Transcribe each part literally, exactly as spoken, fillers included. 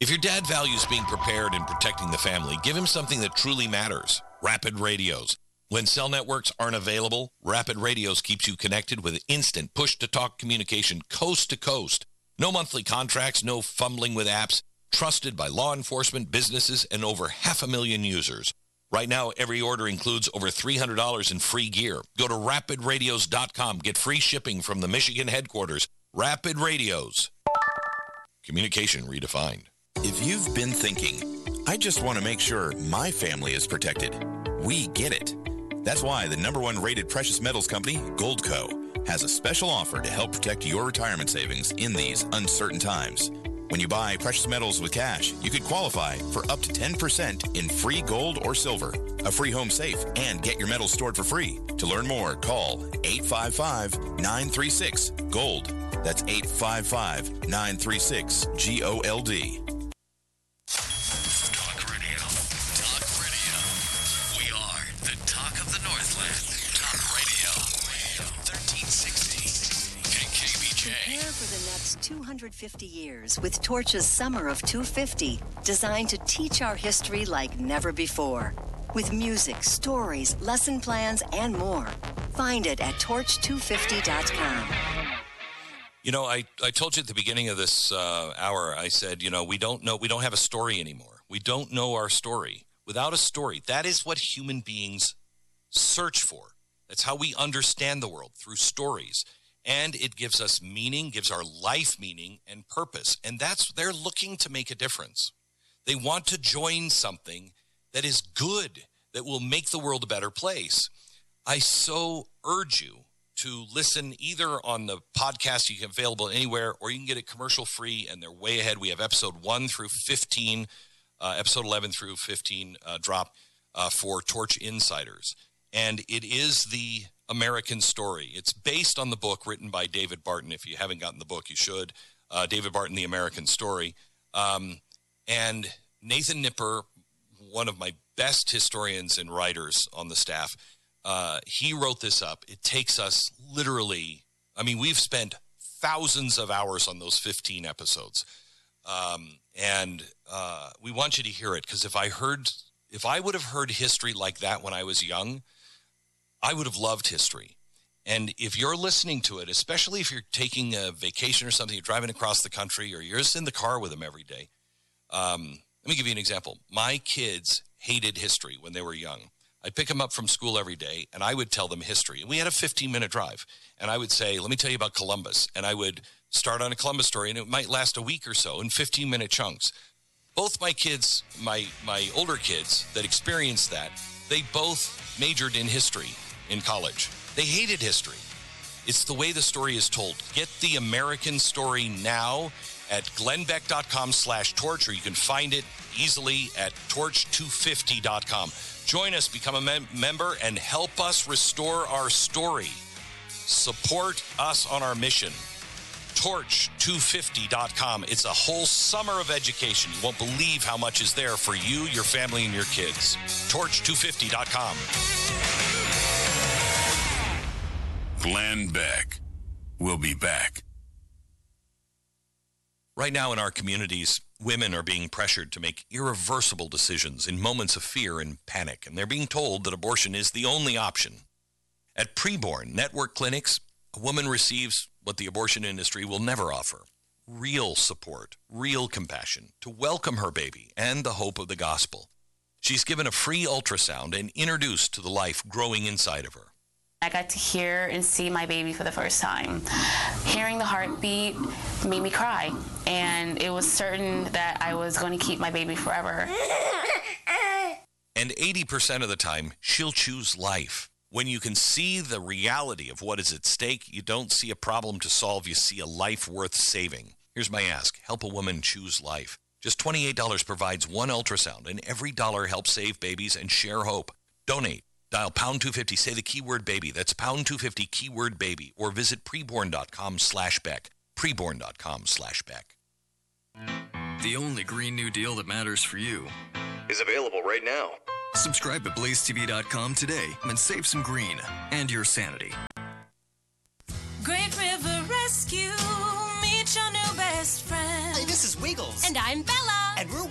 If your dad values being prepared and protecting the family, give him something that truly matters. Rapid Radios. When cell networks aren't available, Rapid Radios keeps you connected with instant push-to-talk communication coast to coast. No monthly contracts, no fumbling with apps. Trusted by law enforcement, businesses, and over half a million users. Right now, every order includes over three hundred dollars in free gear. Go to rapid radios dot com. Get free shipping from the Michigan headquarters. Rapid Radios. Communication redefined. If you've been thinking, I just want to make sure my family is protected, we get it. That's why the number one rated precious metals company, Goldco, has a special offer to help protect your retirement savings in these uncertain times. When you buy precious metals with cash, you could qualify for up to ten percent in free gold or silver, a free home safe, and get your metals stored for free. To learn more, call eight five five, nine three six, GOLD. That's eight five five, nine three six, G O L D. Talk Radio. Talk Radio. We are the talk of the Northland. Talk Radio. thirteen sixty. K K B J. Prepare for the next two hundred fifty years with Torch's Summer of two fifty, designed to teach our history like never before. With music, stories, lesson plans, and more. Find it at torch two fifty dot com. You know, I, I told you at the beginning of this uh, hour, I said, you know, we don't know, we don't have a story anymore. We don't know our story. Without a story, that is what human beings search for. That's how we understand the world, through stories. And it gives us meaning, gives our life meaning and purpose. And that's, they're looking to make a difference. They want to join something that is good, that will make the world a better place. I so urge you to listen either on the podcast you can available anywhere, or you can get it commercial free, and they're way ahead. We have episode one through fifteen, uh, episode eleven through fifteen uh, drop uh, for Torch Insiders. And it is the American story. It's based on the book written by David Barton. If you haven't gotten the book, you should. Uh, David Barton, The American Story. Um, and Nathan Nipper, one of my best historians and writers on the staff, Uh, he wrote this up. It takes us literally, I mean, we've spent thousands of hours on those fifteen episodes. Um, and uh, we want you to hear it, because if I heard, if I would have heard history like that when I was young, I would have loved history. And if you're listening to it, especially if you're taking a vacation or something, you're driving across the country, or you're just in the car with them every day. Um, let me give you an example. My kids hated history when they were young. I'd pick them up from school every day, and I would tell them history. And we had a fifteen-minute drive. And I would say, let me tell you about Columbus. And I would start on a Columbus story, and it might last a week or so in fifteen-minute chunks. Both my kids, my, my older kids that experienced that, they both majored in history in college. They hated history. It's the way the story is told. Get the American story now at glennbeck.com slash torch, or you can find it easily at torch two fifty dot com. Join us, become a mem- member, and help us restore our story. Support us on our mission. torch two fifty dot com. It's a whole summer of education. You won't believe how much is there for you, your family, and your kids. torch two fifty dot com. Glenn Beck. We'll be back. Right now in our communities, women are being pressured to make irreversible decisions in moments of fear and panic, and they're being told that abortion is the only option. At Preborn Network Clinics, a woman receives what the abortion industry will never offer: real support, real compassion, to welcome her baby and the hope of the gospel. She's given a free ultrasound and introduced to the life growing inside of her. I got to hear and see my baby for the first time. Hearing the heartbeat made me cry, and it was certain that I was going to keep my baby forever. And eighty percent of the time, she'll choose life. When you can see the reality of what is at stake, you don't see a problem to solve, you see a life worth saving. Here's my ask: help a woman choose life. Just twenty-eight dollars provides one ultrasound, and every dollar helps save babies and share hope. Donate. Dial pound two fifty, say the keyword baby. That's pound two fifty, keyword baby. Or visit preborn.com slash Beck. Preborn.com slash Beck. The only Green New Deal that matters for you Is available right now. Subscribe to blaze t v dot com today and save some green and your sanity. Great River Rescue, meet your new best friend. Hey, this is Wiggles. And I'm Bella.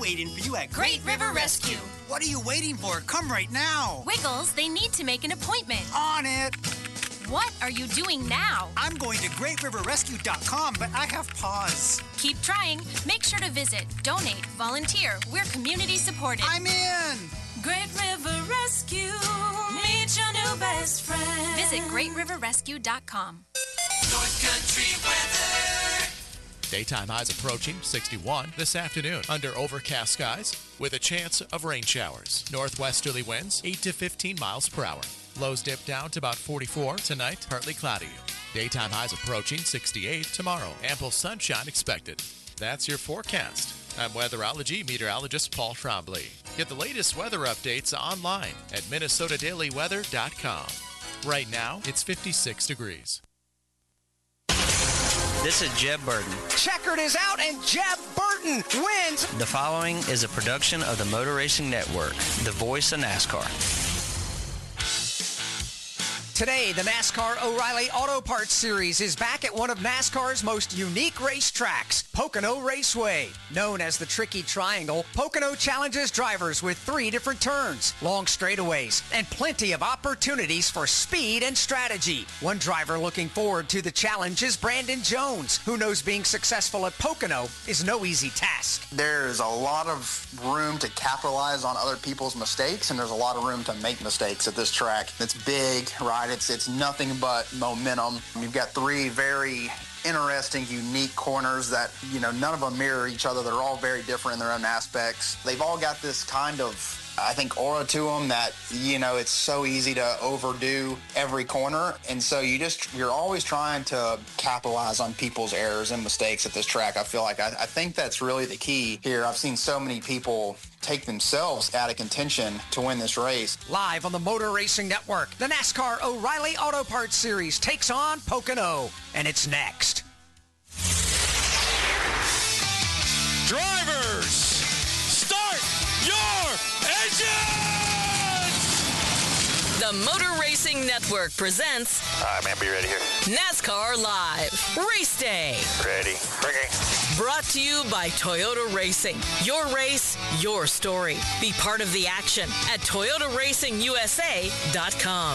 waiting for you at Great River Rescue. What are you waiting for? Come right now. Wiggles, they need to make an appointment. On it. What are you doing now? I'm going to great river rescue dot com, but I have pause. Keep trying. Make sure to visit, donate, volunteer. We're community supported. I'm in. Great River Rescue. Meet your new best friend. Visit great river rescue dot com. North Country weather. Daytime highs approaching sixty-one this afternoon under overcast skies with a chance of rain showers. Northwesterly winds eight to fifteen miles per hour. Lows dip down to about forty-four tonight, partly cloudy. Daytime highs approaching sixty-eight tomorrow. Ample sunshine expected. That's your forecast. I'm weatherology meteorologist Paul Trombley. Get the latest weather updates online at minnesota daily weather dot com. Right now, it's fifty-six degrees. This is Jeb Burton. Checkered is out and Jeb Burton wins. The following is a production of the Motor Racing Network, the voice of NASCAR. Today, the NASCAR O'Reilly Auto Parts Series is back at one of NASCAR's most unique racetracks, Pocono Raceway. Known as the Tricky Triangle, Pocono challenges drivers with three different turns, long straightaways, and plenty of opportunities for speed and strategy. One driver looking forward to the challenge is Brandon Jones, who knows being successful at Pocono is no easy task. There's a lot of room to capitalize on other people's mistakes, and there's a lot of room to make mistakes at this track. It's big, right? It's it's nothing but momentum. You've got three very interesting, unique corners that, you know, none of them mirror each other. They're all very different in their own aspects. They've all got this kind of, I think, aura to them that, you know, it's so easy to overdo every corner. And so you just, you're always trying to capitalize on people's errors and mistakes at this track. I feel like, I, I think that's really the key here. I've seen so many people take themselves out of contention to win this race. Live on the Motor Racing Network, the NASCAR O'Reilly Auto Parts Series takes on Pocono, and it's next. Drivers, start your engines! The Motor Racing Network presents... All right, man, be ready here. NASCAR Live, Race Day. Ready. Bringing. Brought to you by Toyota Racing. Your race, your story. Be part of the action at toyota racing u s a dot com.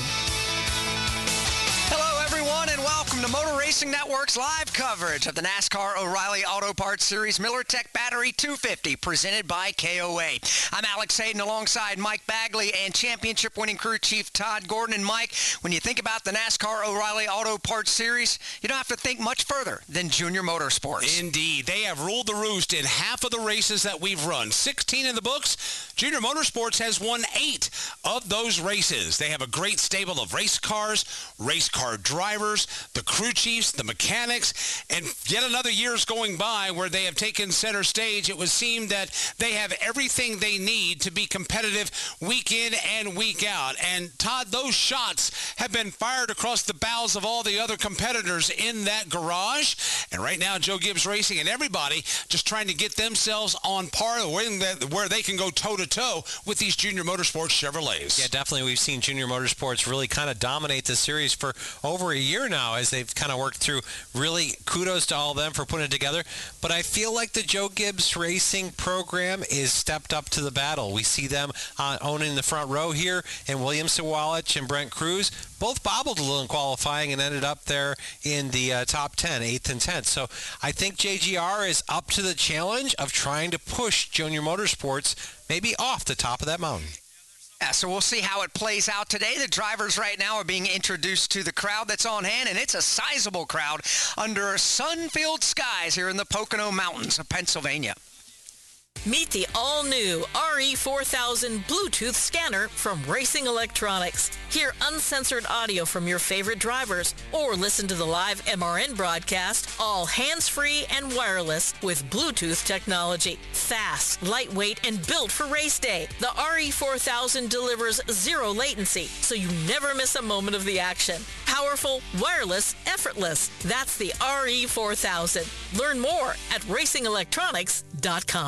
Hello, everyone, and welcome to Motor Racing Network's live coverage of the NASCAR O'Reilly Auto Parts Series MillerTech Battery two fifty, presented by K O A. I'm Alex Hayden alongside Mike Bagley and championship-winning crew chief Todd Gordon. And Mike, when you think about the NASCAR O'Reilly Auto Parts Series, you don't have to think much further than Junior Motorsports. Indeed. They have ruled the roost in half of the races that we've run. sixteen in the books. Junior Motorsports has won eight of those races. They have a great stable of race cars, race car drivers, the crew chiefs, the mechanics, and yet another year's going by where they have taken center stage. It would seem that they have everything they need to be competitive week in and week out. And Todd, those shots have been fired across the bows of all the other competitors in that garage. And right now, Joe Gibbs Racing and everybody just trying to get themselves on par where they can go toe-to-toe with these Junior Motorsports Chevrolets. Yeah, definitely. We've seen Junior Motorsports really kind of dominate the series for over a year now as they've kind of worked through. Really kudos to all of them for putting it together. But I feel like the Joe Gibbs Racing program is stepped up to the battle. We see them uh, owning the front row here, and William Sawalich and Brent Cruz both bobbled a little in qualifying and ended up there in the uh, top ten, eighth and tenth. So I think J G R is up to the challenge of trying to push Junior Motorsports maybe off the top of that mountain. Yeah, so we'll see how it plays out today. The drivers right now are being introduced to the crowd that's on hand, and it's a sizable crowd under sun-filled skies here in the Pocono Mountains of Pennsylvania. Meet the all-new R E four thousand Bluetooth scanner from Racing Electronics. Hear uncensored audio from your favorite drivers, or listen to the live M R N broadcast, all hands-free and wireless with Bluetooth technology. Fast, lightweight, and built for race day, the R E four thousand delivers zero latency, so you never miss a moment of the action. Powerful, wireless, effortless. That's the R E four thousand. Learn more at racing electronics dot com.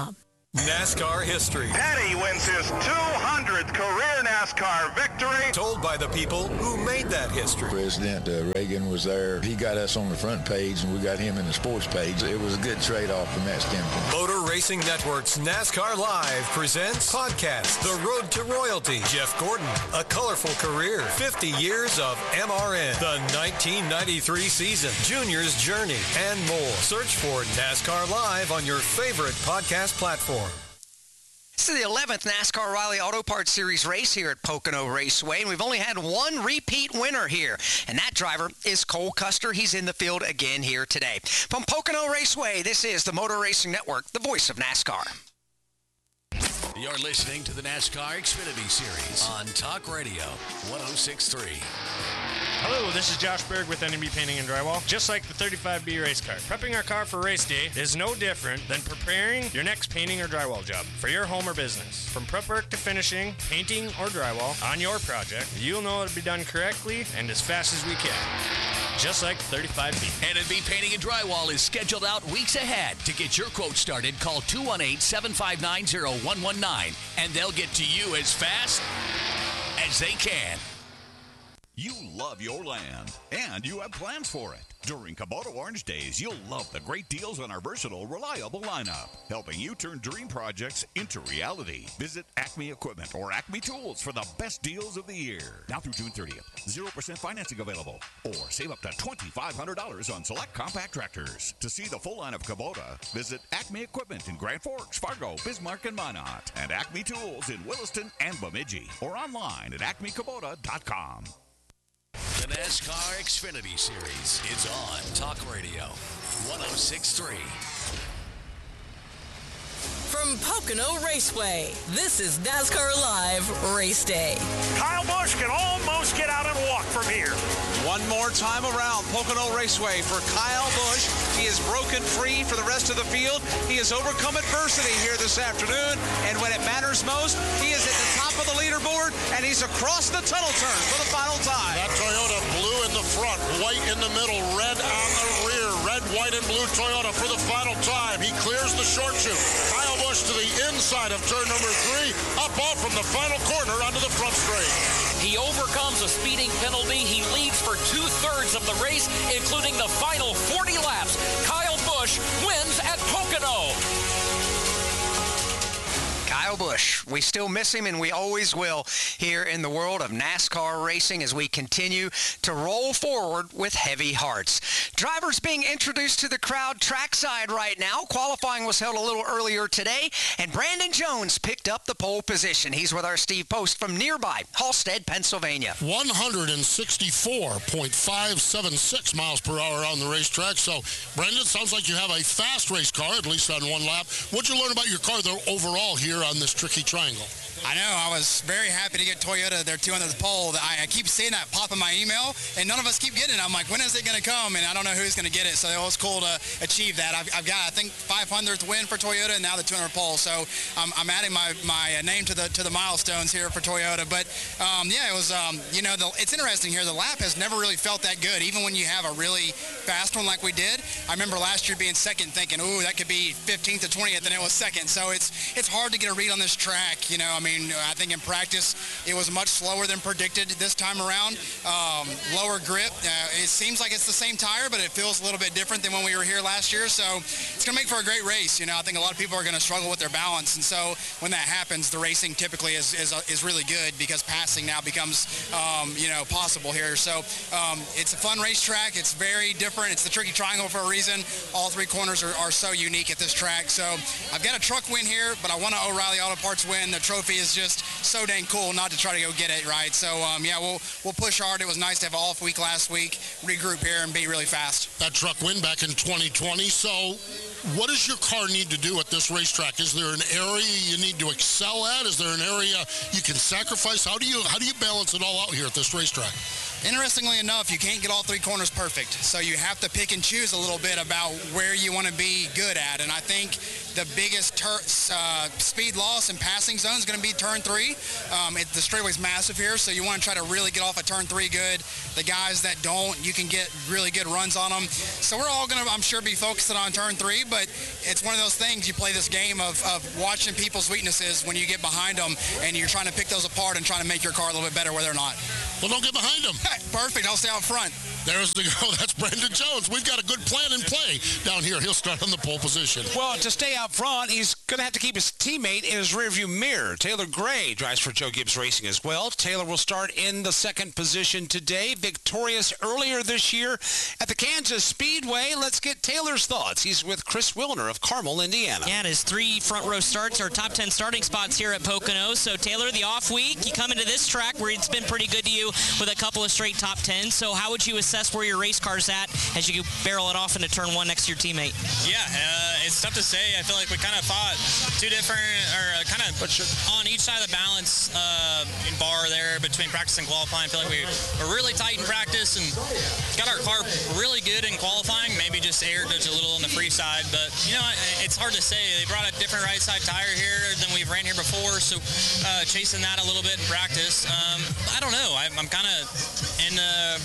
NASCAR history. Petty wins his two hundredth career NASCAR victory. Told by the people who made that history. President uh, Reagan was there. He got us on the front page, and we got him in the sports page. It was a good trade-off from that standpoint. Motor Racing Network's NASCAR Live presents podcast The Road to Royalty. Jeff Gordon, A Colorful Career, fifty years of M R N, the nineteen ninety-three season, Junior's Journey, and more. Search for NASCAR Live on your favorite podcast platform. This is the eleventh NASCAR O'Reilly Auto Parts Series race here at Pocono Raceway, and we've only had one repeat winner here, and that driver is Cole Custer. He's in the field again here today. From Pocono Raceway, this is the Motor Racing Network, the voice of NASCAR. You're listening to the NASCAR Xfinity Series on Talk Radio one oh six point three. Hello, this is Josh Berg with N M B Painting and Drywall. Just like the thirty-five B race car, prepping our car for race day is no different than preparing your next painting or drywall job for your home or business. From prep work to finishing, painting or drywall on your project, you'll know it'll be done correctly and as fast as we can. Just like thirty-five B. N M B Painting and Drywall is scheduled out weeks ahead. To get your quote started, call two one eight, seven five nine, zero one one nine, and they'll get to you as fast as they can. You love your land, and you have plans for it. During Kubota Orange Days, you'll love the great deals on our versatile, reliable lineup, helping you turn dream projects into reality. Visit Acme Equipment or Acme Tools for the best deals of the year. Now through June thirtieth, zero percent financing available, or save up to twenty-five hundred dollars on select compact tractors. To see the full line of Kubota, visit Acme Equipment in Grand Forks, Fargo, Bismarck, and Minot, and Acme Tools in Williston and Bemidji, or online at acme kubota dot com. The NASCAR Xfinity Series is on Talk Radio one oh six point three. From Pocono Raceway, this is NASCAR Live Race Day. Kyle Busch can almost get out and walk from here. One more time around Pocono Raceway for Kyle Busch. He is broken free for the rest of the field. He has overcome adversity here this afternoon, and when it matters most, he is at the top of the leaderboard, and he's across the tunnel turn for the final time. That Toyota blue in the front, white in the middle, red on the rear. Red, white, and blue Toyota for the final time. He clears the short chute. Kyle Busch to the inside of turn number three, up off from the final corner onto the front straight. He overcomes a speeding penalty. He leads for two-thirds of the race, including the final forty laps. Kyle Busch wins at Pocono. Kyle Busch. We still miss him, and we always will here in the world of NASCAR racing as we continue to roll forward with heavy hearts. Drivers being introduced to the crowd trackside right now. Qualifying was held a little earlier today, and Brandon Jones picked up the pole position. He's with our Steve Post from nearby Halstead, Pennsylvania. one sixty-four point five seven six miles per hour on the racetrack. So, Brandon, sounds like you have a fast race car, at least on one lap. What'd you learn about your car, though, overall here on this tricky triangle? I know. I was very happy to get Toyota their two hundredth pole. I, I keep seeing that pop in my email, and none of us keep getting it. I'm like, when is it going to come? And I don't know who's going to get it. So it was cool to achieve that. I've, I've got, I think, five hundredth win for Toyota, and now the two hundredth pole. So um, I'm adding my, my name to the to the milestones here for Toyota. But um, yeah, it was. Um, you know, the, it's interesting here. The lap has never really felt that good, even when you have a really fast one like we did. I remember last year being second, thinking, ooh, that could be fifteenth to twentieth, and it was second. So it's it's hard to get a read on this track. You know, I mean, I think in practice it was much slower than predicted this time around. Um, lower grip. Uh, it seems like it's the same tire, but it feels a little bit different than when we were here last year. So it's going to make for a great race. You know, I think a lot of people are going to struggle with their balance, and so when that happens, the racing typically is is, uh, is really good because passing now becomes um, you know possible here. So um, it's a fun racetrack. It's very different. It's the tricky triangle for a reason. All three corners are, are so unique at this track. So I've got a truck win here, but I want an O'Reilly Auto Parts win. The trophy is just so dang cool not to try to go get it, right? So um, yeah, we'll we'll push hard. It was nice to have an off week last week, regroup here, and be really fast. That truck win back in twenty twenty. So what does your car need to do at this racetrack? Is there an area you need to excel at? Is there an area you can sacrifice? How do you how do you balance it all out here at this racetrack? Interestingly enough, you can't get all three corners perfect. So you have to pick and choose a little bit about where you want to be good at. And I think the biggest tur- uh, speed loss and passing zone is going to be turn three. Um, it, the straightaway's massive here, so you want to try to really get off at turn three good. The guys that don't, you can get really good runs on them. So we're all going to, I'm sure, be focusing on turn three, but it's one of those things, you play this game of, of watching people's weaknesses when you get behind them, and you're trying to pick those apart and trying to make your car a little bit better whether or not. Well, don't get behind them. Perfect. I'll stay out front. There's the go. That's Brendan Jones. We've got a good plan in play down here. He'll start on the pole position. Well, to stay out front, he's going to have to keep his teammate in his rearview mirror. Taylor Gray drives for Joe Gibbs Racing as well. Taylor will start in the second position today, victorious earlier this year at the Kansas Speedway. Let's get Taylor's thoughts. He's with Chris Wilner of Carmel, Indiana. Yeah, and his three front row starts are top ten starting spots here at Pocono. So, Taylor, the off week, you come into this track where it's been pretty good to you with a couple of straight top tens. So how would you assess where your race car's at as you barrel it off into turn one next to your teammate? Yeah, uh, it's tough to say. I feel like we kind of fought two different, or uh, kind of on each side of the balance uh, in bar there between practice and qualifying. I feel like we were really tight in practice and got our car really good in qualifying. Maybe just aired just a little on the free side, but you know, it's hard to say. They brought a different right side tire here than we've ran here before, so uh, chasing that a little bit in practice. Um, I don't know. I'm, I'm kind of in the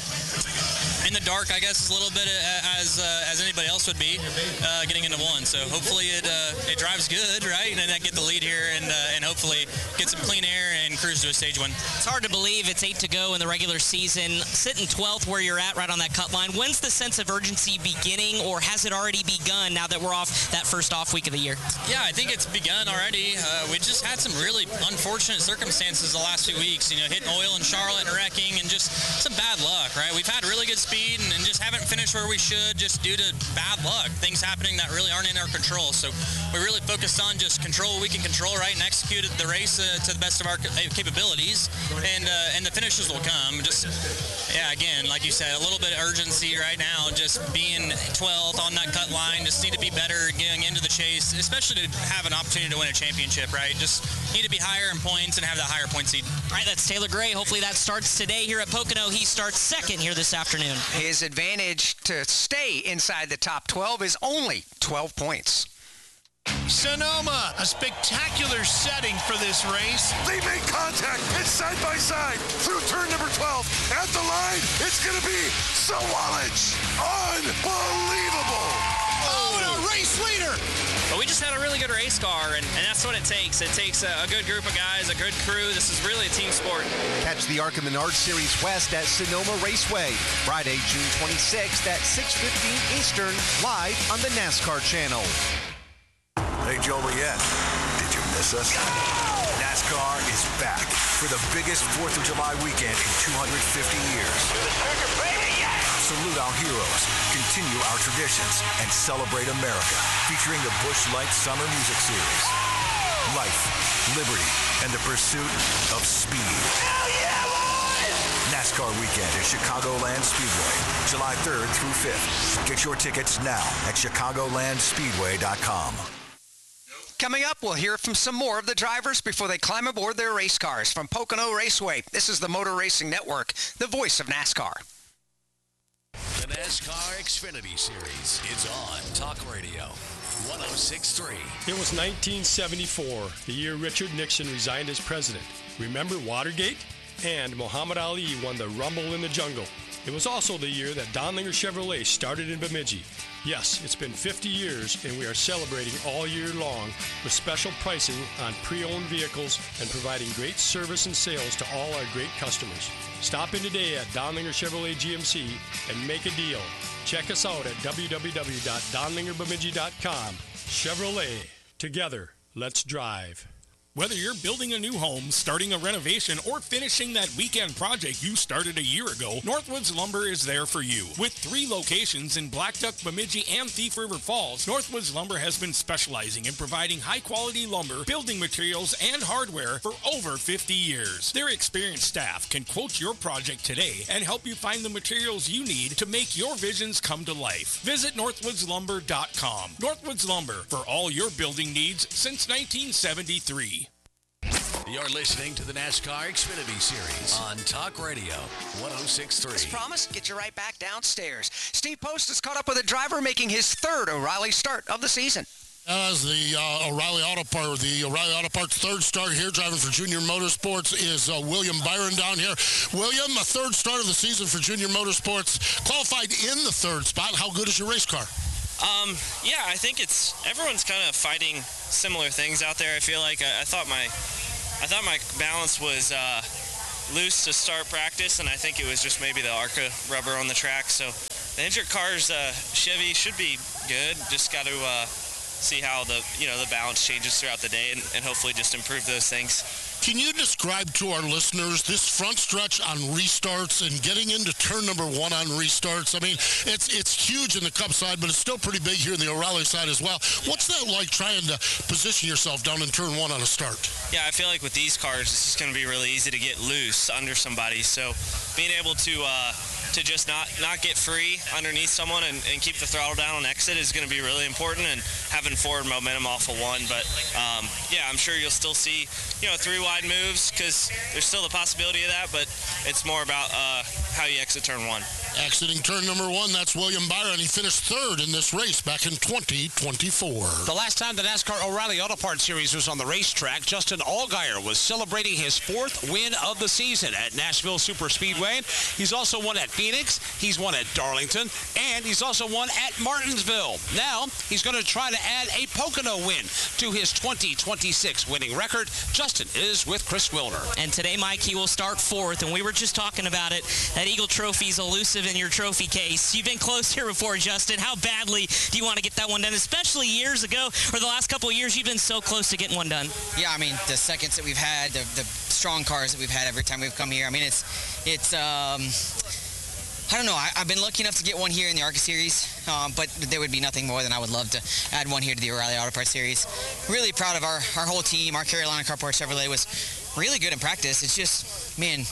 in the dark, I guess, is a little bit as uh, as anybody else would be uh, getting into one. So hopefully it uh, it drives good, right? And then I get the lead here and uh, and hopefully get some clean air and cruise to a stage one. It's hard to believe it's eight to go in the regular season. Sitting twelfth where you're at, right on that cut line. When's the sense of urgency beginning, or has it already begun now that we're off that first off week of the year? Yeah, I think it's begun already. Uh, we just had some really unfortunate circumstances the last few weeks. You know, hitting oil in Charlotte and wrecking, and just some bad luck, right? We've had really good speed and, and just haven't finished where we should just due to bad luck. Things happening that really aren't in our control. So we really focused on just control what we can control, right, and execute the race uh, to the best of our capabilities, and uh, and the finishes will come. Just, yeah, again, like you said, a little bit of urgency right now, just being twelfth on that cut line, just need to be better getting into the chase, especially to have an opportunity to win a championship, right? Just need to be higher in points and have that higher point seed. All right, that's Taylor Gray. Hopefully that starts today here at Pocono. He starts second here this afternoon. His advantage to stay inside the top twelve is only twelve points. Sonoma, a spectacular setting for this race. They make contact. It's side by side through turn number twelve. At the line, it's going to be Sawalich. Unbelievable. Oh, and a race leader. But we just had a really good race car, and, and that's what it takes. It takes a, a good group of guys, a good crew. This is really a team sport. Catch the ARCA Menard Series West at Sonoma Raceway, Friday, June twenty-sixth at six fifteen Eastern, live on the NASCAR channel. Hey, Joliet, did you miss us? NASCAR is back for the biggest fourth of July weekend in two hundred fifty years. Salute our heroes, continue our traditions, and celebrate America, featuring the Busch Light Summer Music Series. Life, liberty, and the pursuit of speed. NASCAR weekend at Chicagoland Speedway, July third through fifth. Get your tickets now at chicagoland speedway dot com. Coming up, we'll hear from some more of the drivers before they climb aboard their race cars. From Pocono Raceway, this is the Motor Racing Network, the voice of NASCAR. The NASCAR Xfinity Series is on Talk Radio one oh six point three. It was nineteen seventy-four, the year Richard Nixon resigned as president. Remember Watergate? And Muhammad Ali won the Rumble in the Jungle. It was also the year that Donlinger Chevrolet started in Bemidji. Yes, it's been fifty years, and we are celebrating all year long with special pricing on pre-owned vehicles and providing great service and sales to all our great customers. Stop in today at Donlinger Chevrolet G M C and make a deal. Check us out at w w w dot donlinger bemidji dot com. Chevrolet, together, let's drive. Whether you're building a new home, starting a renovation, or finishing that weekend project you started a year ago, Northwoods Lumber is there for you. With three locations in Black Duck, Bemidji, and Thief River Falls, Northwoods Lumber has been specializing in providing high-quality lumber, building materials, and hardware for over fifty years. Their experienced staff can quote your project today and help you find the materials you need to make your visions come to life. Visit northwoods lumber dot com. Northwoods Lumber, for all your building needs since nineteen seventy-three. You're listening to the NASCAR Xfinity Series on Talk Radio one oh six point three. As promised, get you right back downstairs. Steve Post is caught up with a driver making his third O'Reilly start of the season. As the uh, O'Reilly Auto Parts, the O'Reilly Auto Parts third start here, driving for Junior Motorsports, is uh, William Byron down here. William, a third start of the season for Junior Motorsports, qualified in the third spot. How good is your race car? Um, yeah, I think it's everyone's kind of fighting similar things out there. I feel like I, I thought my, I thought my balance was uh, loose to start practice, and I think it was just maybe the ARCA rubber on the track. So the injured cars, uh, Chevy should be good. Just got to. Uh, see how the you know the balance changes throughout the day and, and hopefully just improve those things. Can you describe to our listeners this front stretch on restarts and getting into turn number one on restarts? I mean, it's it's huge in the Cup side, but it's still pretty big here in the O'Reilly side as well. What's that like trying to position yourself down in turn one on a start? Yeah, I feel like with these cars, it's just going to be really easy to get loose under somebody. So being able to uh, to just not, not get free underneath someone and, and keep the throttle down on exit is going to be really important, and having forward momentum off of one. But um, yeah, I'm sure you'll still see you know three wide moves because there's still the possibility of that, but it's more about uh, how you exit turn one. Exiting turn number one, that's William Byron. He finished third in this race back in twenty twenty-four. The last time the NASCAR O'Reilly Auto Parts Series was on the racetrack, Justin Allgaier was celebrating his fourth win of the season at Nashville Superspeedway. He's also won at Phoenix, he's won at Darlington, and he's also won at Martinsville. Now, he's going to try to add a Pocono win to his twenty twenty-six winning record. Justin is with Chris Wilner. And today, Mike, he will start fourth, and we were just talking about it. That Eagle Trophy is elusive in your trophy case. You've been close here before, Justin. How badly do you want to get that one done, especially years ago, or the last couple of years you've been so close to getting one done? Yeah, I mean, the seconds that we've had, the, the strong cars that we've had every time we've come here, I mean, it's, it's, um, I don't know. I, I've been lucky enough to get one here in the ARCA Series, um, but there would be nothing more than I would love to add one here to the O'Reilly Auto Parts Series. Really proud of our, our whole team. Our Carolina Carport Chevrolet was really good in practice. It's just, man,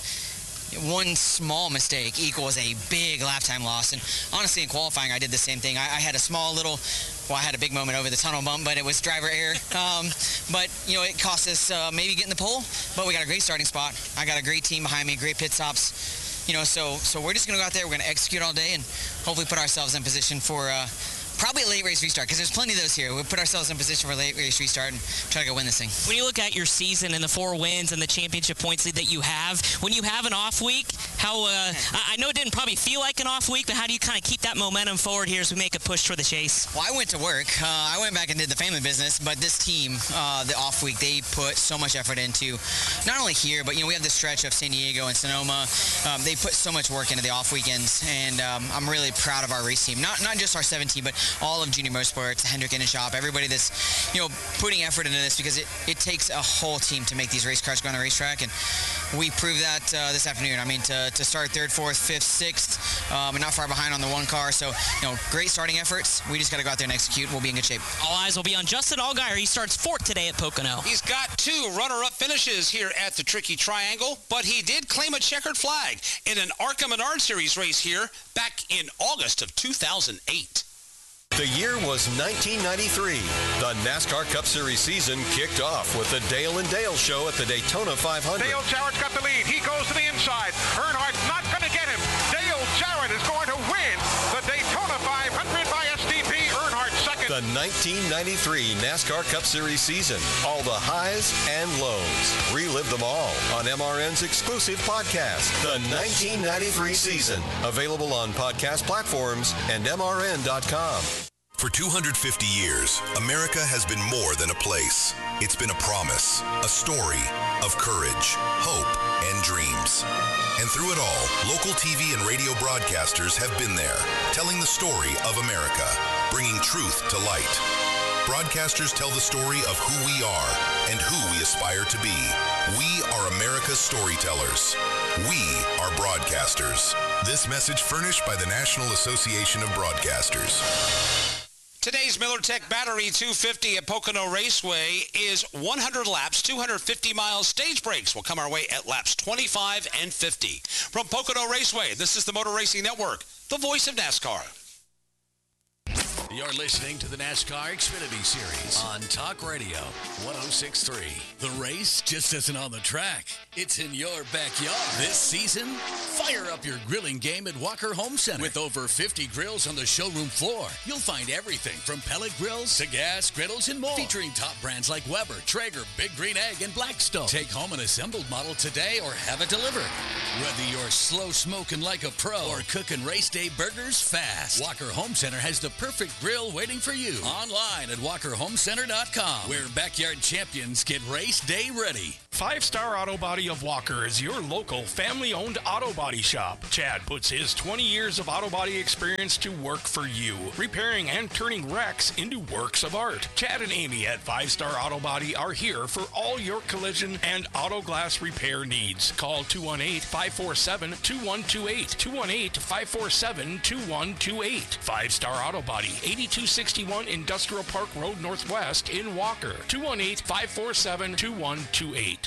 one small mistake equals a big lap time loss. And honestly, in qualifying, I did the same thing. I, I had a small little, well, I had a big moment over the tunnel bump, but it was driver error. Um, but, you know, it cost us uh, maybe getting the pole, but we got a great starting spot. I got a great team behind me, great pit stops. You know, so so we're just going to go out there, we're going to execute all day, and hopefully put ourselves in position for uh, probably a late race restart, because there's plenty of those here. We'll put ourselves in position for a late race restart and try to go win this thing. When you look at your season and the four wins and the championship points lead that you have, when you have an off week, how, uh, I know it didn't probably feel like an off week, but how do you kind of keep that momentum forward here as we make a push for the chase? Well, I went to work. Uh, I went back and did the family business, but this team, uh, the off week, they put so much effort into, not only here, but, you know, we have this stretch of San Diego and Sonoma. Um, they put so much work into the off weekends, and um, I'm really proud of our race team. Not not just our seventeen, but all of Junior Motorsports, Hendrick and Shop, everybody that's, you know, putting effort into this, because it, it takes a whole team to make these race cars go on the racetrack, and we proved that uh, this afternoon. I mean, to, to start third, fourth, fifth, sixth, um, and not far behind on the one car. So, you know, great starting efforts. We just got to go out there and execute. We'll be in good shape. All eyes will be on Justin Allgaier. He starts fourth today at Pocono. He's got two runner-up finishes here at the Tricky Triangle, but he did claim a checkered flag in an ARCA Menard Series race here back in August of two thousand eight. The year was nineteen ninety-three. The NASCAR Cup Series season kicked off with the Dale and Dale Show at the Daytona five hundred. Dale Jarrett's got the lead. He goes to the inside. Earnhardt's not going to get him. Dale Jarrett is going to win the Daytona five hundred by S D P. Earnhardt second. The nineteen ninety-three NASCAR Cup Series season. All the highs and lows. Relive them all on M R N's exclusive podcast, The nineteen ninety-three Season. Available on podcast platforms and M R N dot com. For two hundred fifty years, America has been more than a place. It's been a promise, a story of courage, hope, and dreams. And through it all, local T V and radio broadcasters have been there, telling the story of America, bringing truth to light. Broadcasters tell the story of who we are and who we aspire to be. We are America's storytellers. We are broadcasters. This message furnished by the National Association of Broadcasters. Today's MillerTech Battery two fifty at Pocono Raceway is one hundred laps, two hundred fifty miles. Stage breaks will come our way at laps twenty-five and fifty. From Pocono Raceway, this is the Motor Racing Network, the voice of NASCAR. You're listening to the NASCAR Xfinity Series on Talk Radio one oh six point three. The race just isn't on the track. It's in your backyard. This season, fire up your grilling game at Walker Home Center. With over fifty grills on the showroom floor, you'll find everything from pellet grills to gas griddles and more. Featuring top brands like Weber, Traeger, Big Green Egg, and Blackstone. Take home an assembled model today or have it delivered. Whether you're slow smoking like a pro or cooking race day burgers fast, Walker Home Center has the perfect grill waiting for you. Online at walker home center dot com, where backyard champions get race day ready. Five Star Auto Body of Walker is your local family-owned auto body shop. Chad puts his twenty years of auto body experience to work for you, repairing and turning wrecks into works of art. Chad and Amy at Five Star Auto Body are here for all your collision and auto glass repair needs. Call two one eight, five four seven, two one two eight, two one eight, five four seven, two one two eight. Five Star Auto Body, eighty-two sixty-one Industrial Park Road Northwest in Walker. two one eight, five four seven, two one two eight.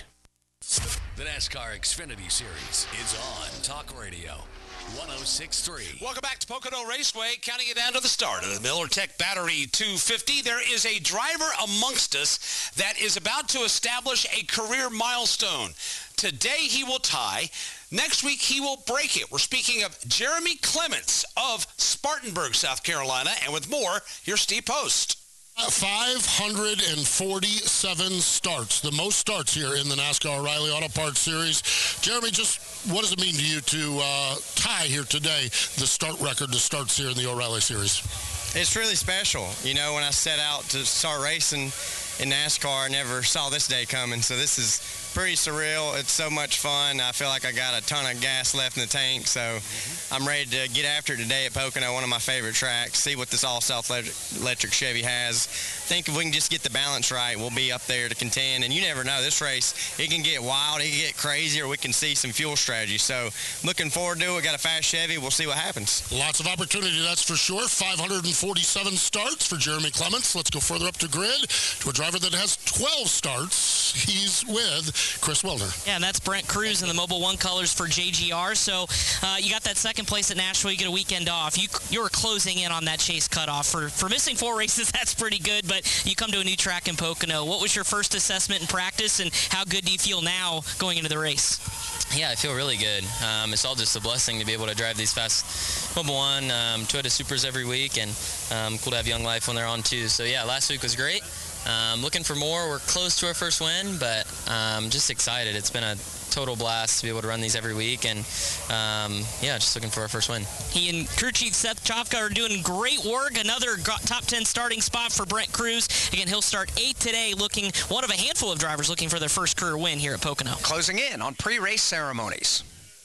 The NASCAR Xfinity Series is on Talk Radio one oh six point three. Welcome back to Pocono Raceway, counting it down to the start of the Miller Tech Battery two fifty. There is a driver amongst us that is about to establish a career milestone. Today he will tie. Next week he will break it. We're speaking of Jeremy Clements of Spartanburg, South Carolina. And with more, here's Steve Post. five hundred forty-seven starts, the most starts here in the NASCAR O'Reilly Auto Parts Series. Jeremy, just what does it mean to you to uh, tie here today the start record that starts here in the O'Reilly Series? It's really special. You know, when I set out to start racing in NASCAR, I never saw this day coming, so this is pretty surreal. It's so much fun. I feel like I got a ton of gas left in the tank, so I'm ready to get after it today at Pocono, one of my favorite tracks, see what this all-South electric Chevy has. I think if we can just get the balance right, we'll be up there to contend. And you never know, this race, it can get wild, it can get crazy, or we can see some fuel strategy. So looking forward to it. We got a fast Chevy. We'll see what happens. Lots of opportunity, that's for sure. five hundred forty-seven starts for Jeremy Clements. Let's go further up to grid to a driver that has twelve starts. He's with Chris Wilder. Yeah, and that's Brent Cruz in the Mobil One colors for J G R. So uh, you got that second place at Nashville. You get a weekend off. You you were closing in on that chase cutoff. For, for missing four races, that's pretty good, but you come to a new track in Pocono. What was your first assessment in practice, and how good do you feel now going into the race? Yeah, I feel really good. Um, it's all just a blessing to be able to drive these fast Mobil One um, Toyota Supers every week, and um, cool to have Young Life when they're on too. So yeah, last week was great. Um, looking for more. We're close to our first win, but um, just excited. It's been a total blast to be able to run these every week, and um, yeah, just looking for our first win. He and crew chief Seth Chofka are doing great work. Another top ten starting spot for Brent Cruz. Again, he'll start eighth today, looking one of a handful of drivers looking for their first career win here at Pocono. Closing in on pre-race ceremonies.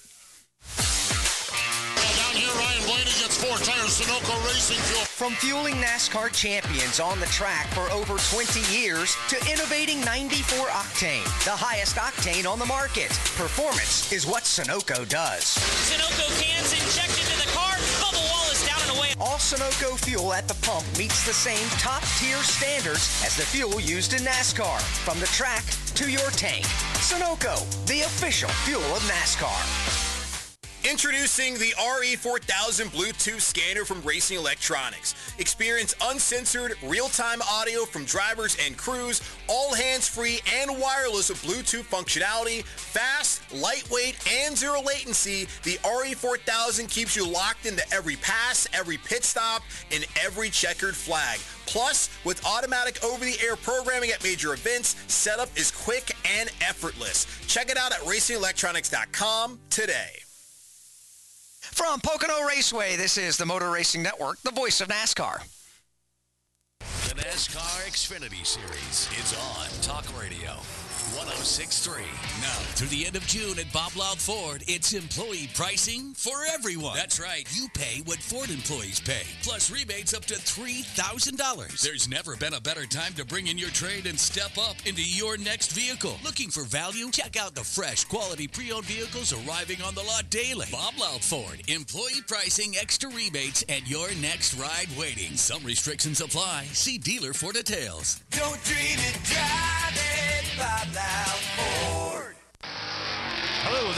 Here, Ryan Blaney gets four tires, Sunoco Racing Fuel. From fueling NASCAR champions on the track for over twenty years to innovating ninety-four octane, the highest octane on the market. Performance is what Sunoco does. Sunoco cans injected to the car, bubble wall is down and away. All Sunoco fuel at the pump meets the same top-tier standards as the fuel used in NASCAR. From the track to your tank, Sunoco, the official fuel of NASCAR. Introducing the R E four thousand Bluetooth scanner from Racing Electronics. Experience uncensored, real-time audio from drivers and crews, all hands-free and wireless with Bluetooth functionality, fast, lightweight, and zero latency. The R E four thousand keeps you locked into every pass, every pit stop, and every checkered flag. Plus, with automatic over-the-air programming at major events, setup is quick and effortless. Check it out at racing electronics dot com today. From Pocono Raceway, this is the Motor Racing Network, the voice of NASCAR. The NASCAR Xfinity Series is on Talk Radio one oh six point three. Now, through the end of June at Bob Loud Ford, it's employee pricing for everyone. That's right. You pay what Ford employees pay, plus rebates up to three thousand dollars. There's never been a better time to bring in your trade and step up into your next vehicle. Looking for value? Check out the fresh, quality pre-owned vehicles arriving on the lot daily. Bob Loud Ford. Employee pricing, extra rebates, and your next ride waiting. Some restrictions apply. See dealer for details. Don't dream it, drive it, Bob Loud Ford. Hello,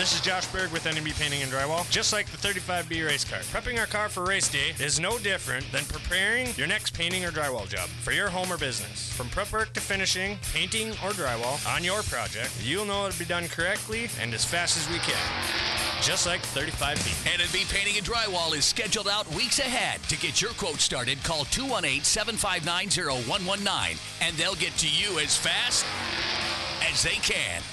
this is Josh Berg with N M B Painting and Drywall. Just like the thirty-five B race car, prepping our car for race day is no different than preparing your next painting or drywall job for your home or business. From prep work to finishing, painting or drywall on your project, you'll know it'll be done correctly and as fast as we can. Just like thirty-five B. N M B Painting and Drywall is scheduled out weeks ahead. To get your quote started, call two one eight, seven five nine, zero one one nine, and they'll get to you as fast as they can.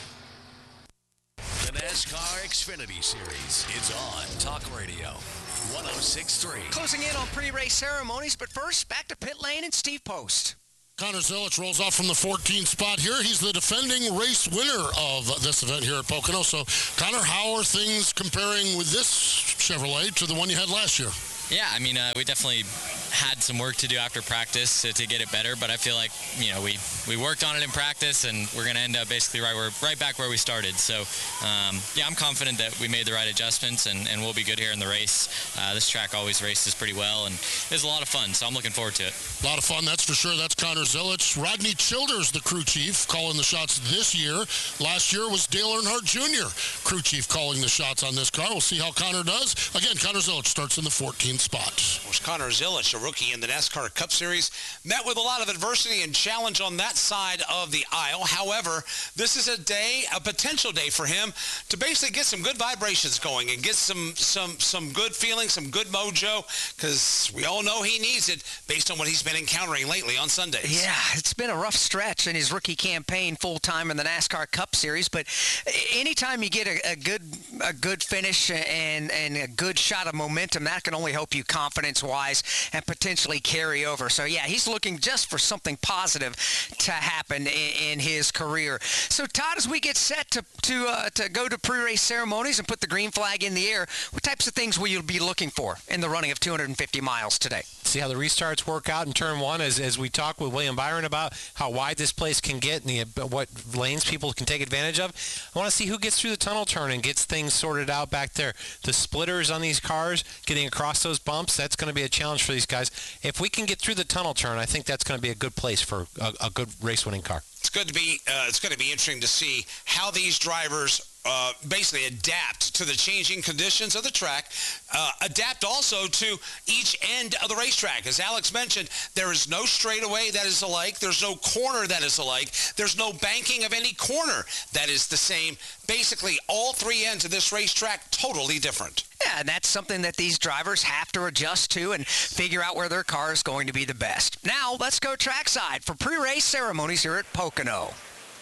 The NASCAR Xfinity Series is on Talk Radio one oh six point three. Closing in on pre-race ceremonies, but first, back to pit lane and Steve Post. Connor Zilic rolls off from the fourteenth spot here. He's the defending race winner of this event here at Pocono. So, Connor, how are things comparing with this Chevrolet to the one you had last year? Yeah, I mean, uh, we definitely had some work to do after practice to, to get it better, but I feel like, you know, we, we worked on it in practice, and we're going to end up basically right where right back where we started. So, um, yeah, I'm confident that we made the right adjustments, and, and we'll be good here in the race. Uh, this track always races pretty well, and it's a lot of fun, so I'm looking forward to it. A lot of fun, that's for sure. That's Connor Zilic. Rodney Childers, the crew chief, calling the shots this year. Last year was Dale Earnhardt Junior, crew chief, calling the shots on this car. We'll see how Connor does. Again, Connor Zilic starts in the fourteenth spot. Was Connor Zilic, a rookie in the NASCAR Cup Series, met with a lot of adversity and challenge on that side of the aisle. However, this is a day, a potential day for him to basically get some good vibrations going and get some some some good feelings, some good mojo, because we all know he needs it based on what he's been encountering lately on Sundays. Yeah, it's been a rough stretch in his rookie campaign full-time in the NASCAR Cup Series, but anytime you get a, a good a good finish and, and a good shot of momentum, that can only help you confidence-wise and potentially carry over. So, yeah, he's looking just for something positive to happen in, in his career. So, Todd, as we get set to to uh, to go to pre-race ceremonies and put the green flag in the air, what types of things will you be looking for in the running of two hundred fifty miles today? See how the restarts work out in turn one as, as we talk with William Byron about how wide this place can get and the, what lanes people can take advantage of. I want to see who gets through the tunnel turn and gets things sorted out back there. The splitters on these cars, getting across those bumps, that's going to be a challenge for these guys. If we can get through the tunnel turn, I think that's going to be a good place for a, a good race-winning car. It's good to be. Uh, it's going to be interesting to see how these drivers uh, basically adapt to the changing conditions of the track, uh, adapt also to each end of the racetrack. As Alex mentioned, there is no straightaway that is alike. There's no corner that is alike. There's no banking of any corner that is the same. Basically, all three ends of this racetrack totally different. Yeah, and that's something that these drivers have to adjust to and figure out where their car is going to be the best. Now, let's go trackside for pre-race ceremonies here at Pocono.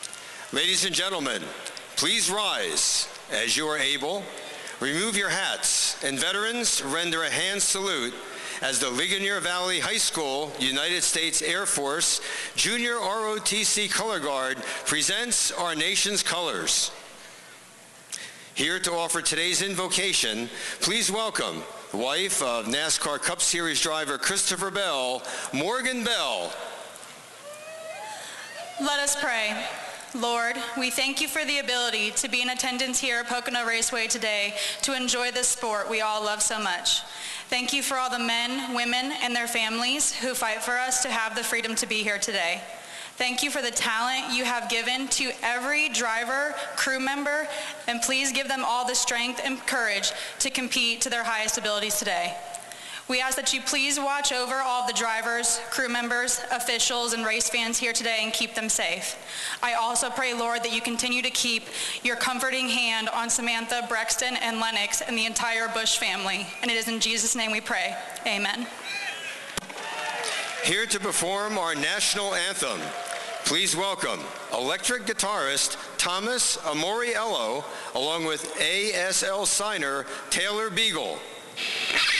Ladies and gentlemen, please rise as you are able. Remove your hats, and veterans, render a hand salute as the Ligonier Valley High School United States Air Force Junior R O T C Color Guard presents our nation's colors. Here to offer today's invocation, please welcome the wife of NASCAR Cup Series driver Christopher Bell, Morgan Bell. Let us pray. Lord, we thank you for the ability to be in attendance here at Pocono Raceway today to enjoy this sport we all love so much. Thank you for all the men, women, and their families who fight for us to have the freedom to be here today. Thank you for the talent you have given to every driver, crew member, and please give them all the strength and courage to compete to their highest abilities today. We ask that you please watch over all of the drivers, crew members, officials, and race fans here today and keep them safe. I also pray, Lord, that you continue to keep your comforting hand on Samantha, Brexton, and Lennox and the entire Bush family. And it is in Jesus' name we pray. Amen. Here to perform our national anthem, please welcome electric guitarist Thomas Amoriello, along with A S L signer Taylor Beagle.